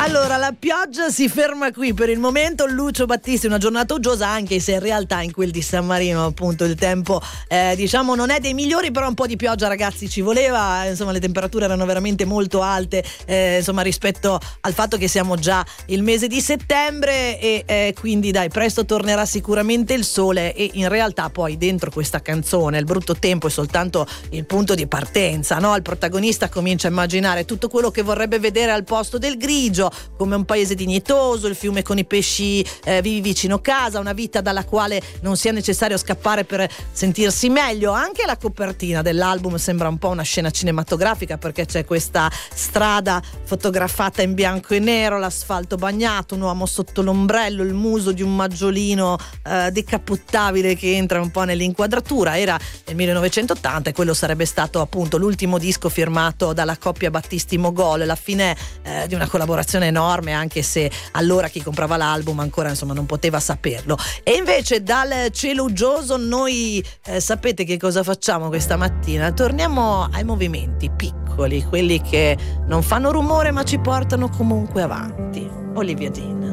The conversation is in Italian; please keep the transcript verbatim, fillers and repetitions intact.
Allora, la pioggia si ferma qui per il momento. Lucio Battisti, una giornata uggiosa, anche se in realtà in quel di San Marino appunto il tempo eh, diciamo non è dei migliori, però un po' di pioggia ragazzi ci voleva, insomma le temperature erano veramente molto alte eh, insomma rispetto al fatto che siamo già il mese di settembre e eh, quindi dai, presto tornerà sicuramente il sole e in realtà poi dentro questa canzone il brutto tempo è soltanto il punto di partenza, no? Il protagonista comincia a immaginare tutto quello che vorrebbe vedere al posto del grigio, come un paese dignitoso, il fiume con i pesci eh, vivi vicino casa, una vita dalla quale non sia necessario scappare per sentirsi meglio. Anche la copertina dell'album sembra un po' una scena cinematografica, perché c'è questa strada fotografata in bianco e nero, l'asfalto bagnato, un uomo sotto l'ombrello, il muso di un maggiolino eh, decapottabile che entra un po' nell'inquadratura. Era nel millenovecentottanta e quello sarebbe stato appunto l'ultimo disco firmato dalla coppia Battisti-Mogol, la fine eh, di una collaborazione enorme, anche se allora chi comprava l'album ancora insomma non poteva saperlo. E invece dal cielo uggioso noi eh, sapete che cosa facciamo questa mattina? Torniamo ai movimenti piccoli, quelli che non fanno rumore ma ci portano comunque avanti. Olivia Dean.